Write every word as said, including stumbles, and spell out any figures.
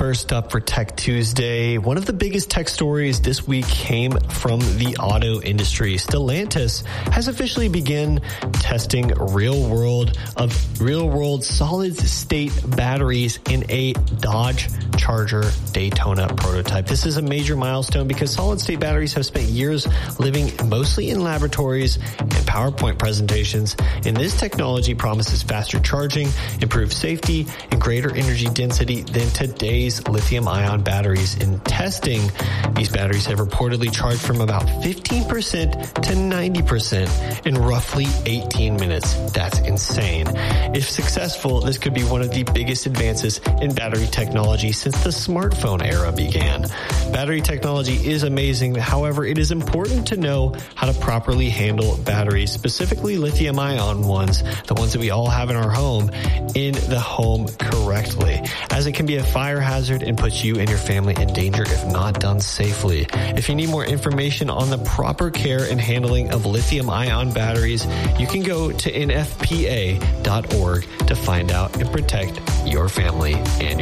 First up for Tech Tuesday, one of the biggest tech stories this week came from the auto industry. Stellantis has officially begun testing real world of real world solid state batteries in a Dodge Charger Daytona prototype. This is a major milestone because solid state batteries have spent years living mostly in laboratories and PowerPoint presentations, and this technology promises faster charging, improved safety, and greater energy density than today's lithium-ion batteries. In testing, these batteries have reportedly charged from about fifteen percent to ninety percent in roughly eighteen minutes. That's insane. If successful, this could be one of the biggest advances in battery technology since the smartphone era began. Battery technology is amazing. However, it is important to know how to properly handle batteries, specifically lithium-ion ones, the ones that we all have in our home, in the home correctly, as it can be a fire hazard and puts you and your family in danger if not done safely. If you need more information on the proper care and handling of lithium-ion batteries, you can go to N F P A dot org to find out and protect your family and your